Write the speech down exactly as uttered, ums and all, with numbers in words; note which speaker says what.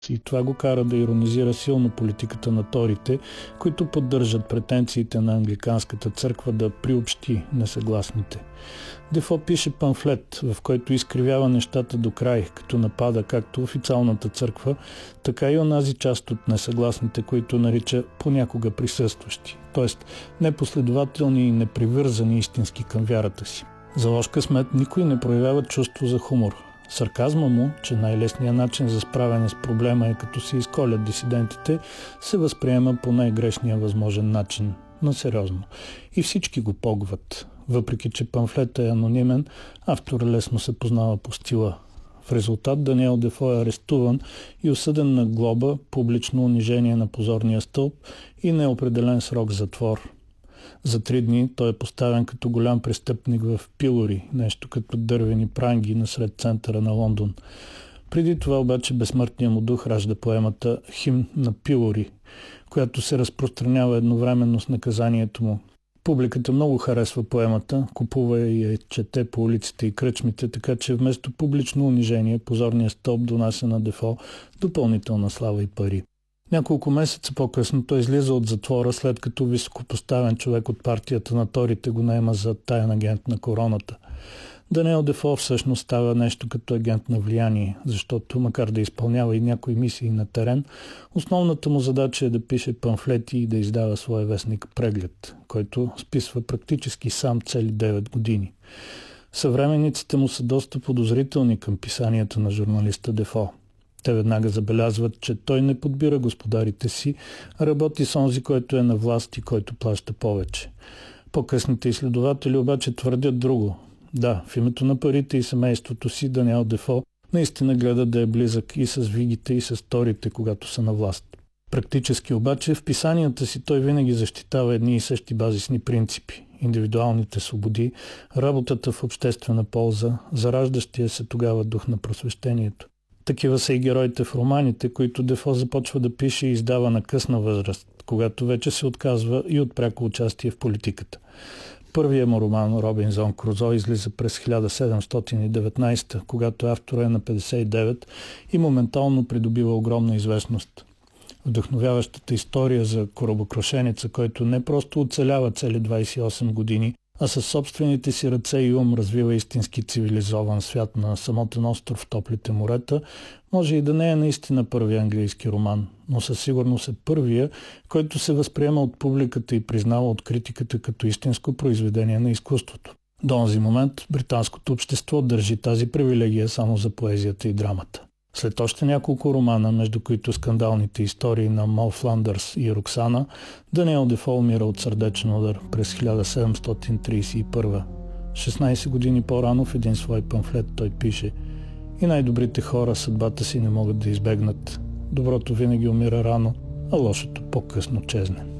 Speaker 1: И това го кара да иронизира силно политиката на торите, които поддържат претенциите на англиканската църква да приобщи несъгласните. Дефо пише памфлет, в който изкривява нещата до край, като напада както официалната църква, така и онази част от несъгласните, които нарича понякога присъстващи, т.е. непоследователни и непривързани истински към вярата си. За лош късмет никой не проявява чувство за хумор. Сарказма му, че най-лесният начин за справяне с проблема е като се изколят дисидентите, се възприема по най-грешния възможен начин, но сериозно. И всички го погват. Въпреки че памфлетът е анонимен, автор лесно се познава по стила. В резултат Даниел Дефо е арестуван и осъден на глоба, публично унижение на позорния стълб и неопределен срок затвор. За три дни той е поставен като голям престъпник в Пилори, нещо като дървени пранги насред центъра на Лондон. Преди това обаче безсмъртният му дух ражда поемата «Химн на Пилори», която се разпространява едновременно с наказанието му. Публиката много харесва поемата, купува и я чете по улиците и кръчмите, така че вместо публично унижение, позорният стълб донася на Дефо допълнителна слава и пари. Няколко месеца по-късно той излиза от затвора, след като високопоставен човек от партията на торите го наема за таен агент на короната. Даниел Дефо всъщност става нещо като агент на влияние, защото макар да изпълнява и някои мисии на терен, основната му задача е да пише памфлети и да издава своя вестник «Преглед», който списва практически сам цели девет години. Съвременниците му са доста подозрителни към писанията на журналиста Дефо. Те веднага забелязват, че той не подбира господарите си, а работи с онзи, който е на власт и който плаща повече. По-късните изследователи обаче твърдят друго. Да, в името на парите и семейството си Даниел Дефо наистина гледа да е близък и с вигите, и с торите, когато са на власт. Практически обаче в писанията си той винаги защитава едни и същи базисни принципи – индивидуалните свободи, работата в обществена полза, зараждащия се тогава дух на просвещението. Такива са и героите в романите, които Дефо започва да пише и издава на късна възраст, когато вече се отказва и от пряко участие в политиката. Първият му роман «Робинзон Крузо» излиза през хиляда седемстотин и деветнадесета, когато авторът е на петдесет и девет и моментално придобива огромна известност. Вдъхновяващата история за корабокрушеница, който не просто оцелява цели двадесет и осем години, а със собствените си ръце и ум развива истински цивилизован свят на самотен остров в топлите морета, може и да не е наистина първия английски роман, но със сигурност е първия, който се възприема от публиката и признава от критиката като истинско произведение на изкуството. До този момент британското общество държи тази привилегия само за поезията и драмата. След още няколко романа, между които скандалните истории на Мол Фландърс и Роксана, Даниел Дефо умира от сърдечен удар през хиляда седемстотин тридесет и първа. шестнадесет години по-рано в един свой памфлет той пише: «И най-добрите хора съдбата си не могат да избегнат. Доброто винаги умира рано, а лошото по-късно чезне».